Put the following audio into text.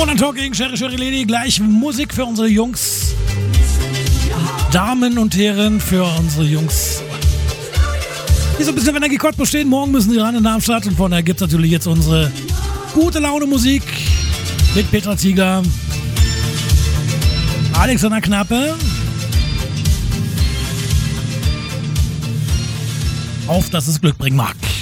Modern Talking, Sherry Lady, gleich Musik für unsere Jungs. Damen und Herren, für unsere Jungs. Die so ein bisschen auf Energie Cottbus stehen. Morgen müssen sie ran in Darmstadt. Und von daher gibt es natürlich jetzt unsere gute Laune Musik mit Petra Zieger, Alexander Knappe. Auf, dass es Glück bringen mag.